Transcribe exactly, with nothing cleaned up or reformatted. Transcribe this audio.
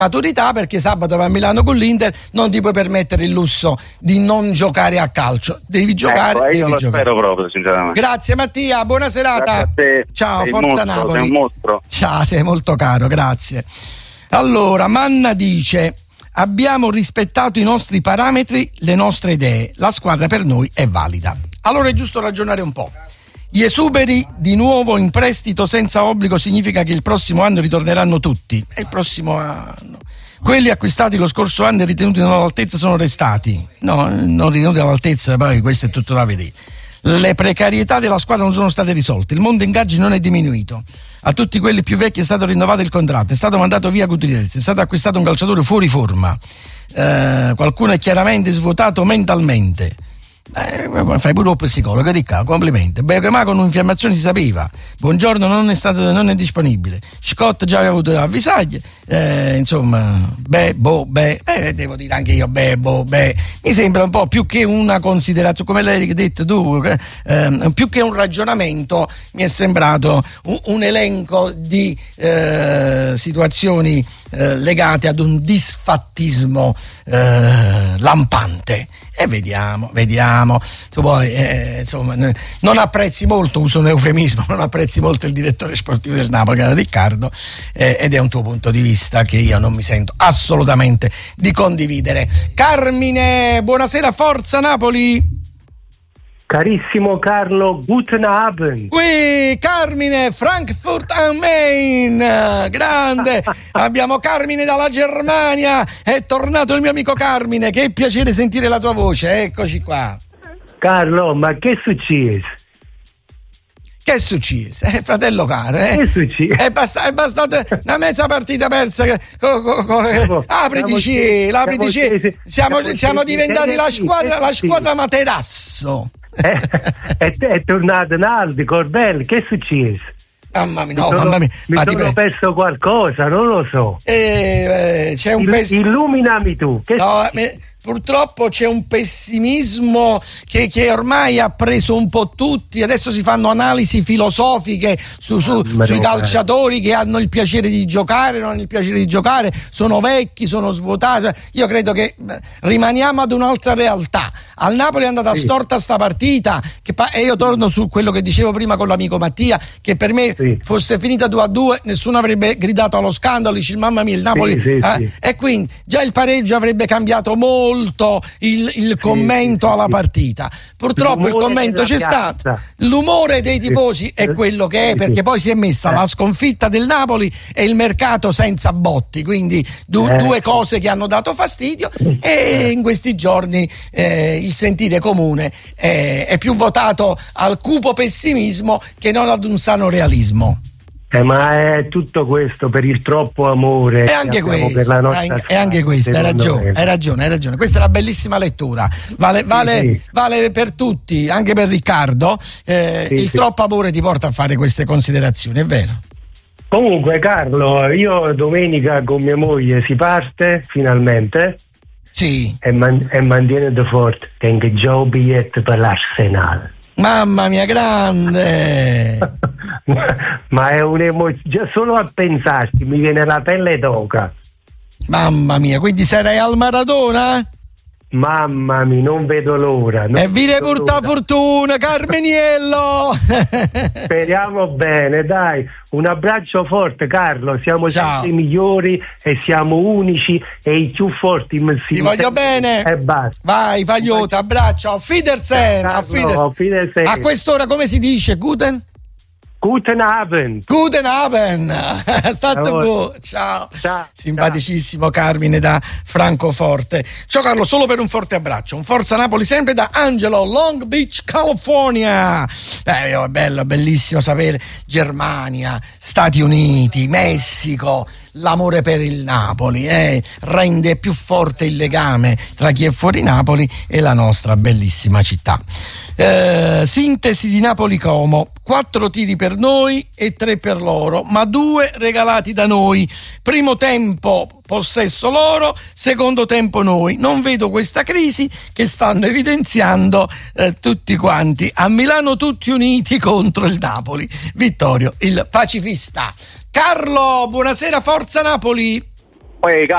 maturità, perché sabato va a Milano con l'Inter, non ti puoi permettere il lusso di non giocare a calcio, devi giocare. Ecco, io devi lo giocare. spero proprio, sinceramente. Grazie Mattia, buona serata. Grazie a te. Ciao, sei forza mostro, Napoli. sei un mostro. Ciao, sei molto caro, grazie. Allora, Manna dice: abbiamo rispettato i nostri parametri, le nostre idee, la squadra per noi è valida. Allora è giusto ragionare un po'. Gli esuberi di nuovo in prestito senza obbligo significa che il prossimo anno ritorneranno tutti. È il prossimo anno. Quelli acquistati lo scorso anno e ritenuti non all'altezza sono restati. No, non ritenuti all'altezza, poi questo è tutto da vedere. Le precarietà della squadra non sono state risolte, il mondo ingaggi non è diminuito. A tutti quelli più vecchi è stato rinnovato il contratto, è stato mandato via Gutierrez, è stato acquistato un calciatore fuori forma. Eh, qualcuno è chiaramente svuotato mentalmente. Eh, fai pure lo psicologo, ricca, complimenti. Beh, ma con un'infiammazione si sapeva. Buongiorno non è stato, non è disponibile. Scott già aveva avuto avvisaglie. Eh, insomma, beh, boh, beh, eh, devo dire anche io, beh, boh, beh. Mi sembra un po' più che una considerazione, come lei ha detto tu, eh, più che un ragionamento, mi è sembrato un, un elenco di eh, situazioni eh, legate ad un disfattismo eh, lampante. E vediamo, vediamo. Tu poi, eh, insomma, non apprezzi molto, uso un eufemismo, non apprezzi molto il direttore sportivo del Napoli, che era Riccardo, eh, ed è un tuo punto di vista che io non mi sento assolutamente di condividere. Carmine, buonasera, forza Napoli! Carissimo Carlo, guten Abend. Qui Carmine, Frankfurt am Main, grande. Abbiamo Carmine dalla Germania, è tornato il mio amico Carmine, che piacere sentire la tua voce, eccoci qua. Carlo, ma che succede? Che è successo? Eh, fratello caro, eh? Che succede? È, basta, è bastata una mezza partita persa. Che, co, co, co, Siamo- apriti siamo- cielo, apriti siamo cielo. scesi- Siamo, siamo siamo scesi- diventati la scesi- squadra, la scesi- squadra materasso. Eh, è, è tornato Naldi, Corbelli, che succede? Mamma mia, Mi no, sono, mamma mia. mi Ma ti sono pre- perso qualcosa, non lo so. eh, eh, c'è un Il- pes- illuminami tu. Che No, succede? eh, purtroppo c'è un pessimismo che, che ormai ha preso un po' tutti. Adesso si fanno analisi filosofiche su, su, Ah, sui no, calciatori che hanno il piacere di giocare, non hanno il piacere di giocare, sono vecchi, sono svuotati. Io credo che eh, rimaniamo ad un'altra realtà. Al Napoli è andata Sì. storta sta partita che pa- e io torno su quello che dicevo prima con l'amico Mattia, che per me Sì. fosse finita due a due nessuno avrebbe gridato allo scandalo, dice mamma mia il Napoli, Sì, sì, eh? sì. E quindi già il pareggio avrebbe cambiato molto il, il commento sì, alla sì. partita. Purtroppo il L'umore commento della c'è piazza. stato, l'umore dei tifosi è quello che è, Sì, perché sì. poi si è messa Eh. la sconfitta del Napoli e il mercato senza botti, quindi du- Eh. due cose che hanno dato fastidio, e in questi giorni eh, il sentire comune eh, è più votato al cupo pessimismo che non ad un sano realismo. Eh, ma è tutto questo per il troppo amore. E che anche abbiamo questo, per la nostra e squadra, anche questo, hai secondo ragione, me. hai ragione, hai ragione. Questa è una bellissima lettura, vale, vale, sì. vale per tutti, anche per Riccardo. Eh, Sì, il sì. troppo amore ti porta a fare queste considerazioni, è vero? Comunque Carlo, io domenica con mia moglie si parte finalmente Sì. e, man- e mantiene de forte che anche già ho biglietto per l'Arsenal. Mamma mia, grande! Ma è un'emozione, già solo a pensarci mi viene la pelle d'oca. Mamma mia, quindi sarai al Maradona? Mamma mia, non vedo l'ora. non E vi ne vedo porta l'ora. fortuna, Carmeniello! Speriamo bene, dai. Un abbraccio forte, Carlo. Siamo Ciao. sempre i migliori e siamo unici e i più forti. Ti voglio bene! E basta. Vai, Fagliota, abbraccio, auf Wiedersehen, Ciao, auf Wiedersehen. auf Wiedersehen. A quest'ora come si dice? Guten? Guten Abend. Guten Abend, stato Allora. gut, ciao. Ciao. Simpaticissimo Carmine da Francoforte. Ciao Carlo, solo per un forte abbraccio, un Forza Napoli sempre da Angelo, Long Beach, California. Eh, è bello, bellissimo sapere Germania, Stati Uniti, Messico, l'amore per il Napoli eh, rende più forte il legame tra chi è fuori Napoli e la nostra bellissima città. Eh, sintesi di Napoli Como: quattro tiri per noi e tre per loro, ma due regalati da noi. Primo tempo possesso loro, secondo tempo noi. Non vedo questa crisi che stanno evidenziando eh, tutti quanti. A Milano tutti uniti contro il Napoli. Vittorio il pacifista. Carlo, buonasera, Forza Napoli. poi